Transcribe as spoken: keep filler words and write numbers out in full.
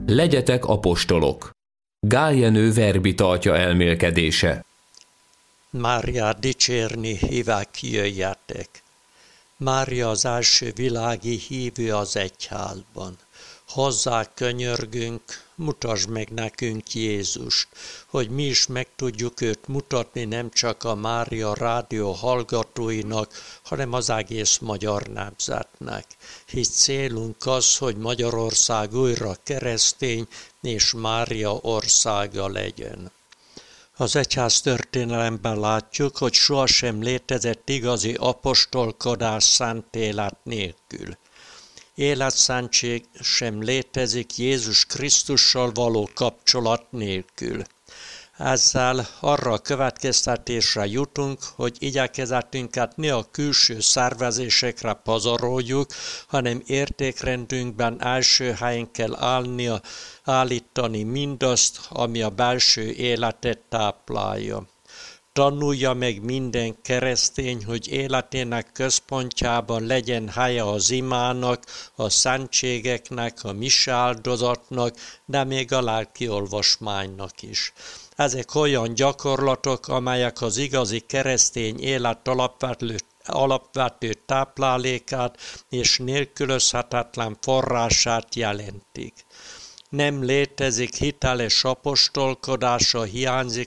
Legyetek apostolok. Gál Jenő verbitartja elmélkedése. Máriát dicsérni hívák, jöjjetek. Mária az első világi hívő az egyházban. Hozzá könyörgünk, mutasd meg nekünk Jézust, hogy mi is meg tudjuk őt mutatni nem csak a Mária rádió hallgatóinak, hanem az egész magyar nemzetnek. Hisz célunk az, hogy Magyarország újra keresztény és Mária országa legyen. Az egyház történelemben látjuk, hogy sohasem létezett igazi apostolkodás szent élet nélkül. Életszentség sem létezik Jézus Krisztussal való kapcsolat nélkül. Ezzel arra a következtetésre jutunk, hogy igyekezetünket ne a külső szervezésekre pazaroljuk, hanem értékrendünkben első helyen kell állnia, állítani mindazt, ami a belső életet táplálja. Tanulja meg minden keresztény, hogy életének központjában legyen helye az imának, a szentségeknek, a mise áldozatnak, de még a lelki olvasmánynak is. Ezek olyan gyakorlatok, amelyek az igazi keresztény élet alapvető, alapvető táplálékát és nélkülözhetetlen forrását jelentik. Nem létezik hiteles apostolkodás, ha hiányzik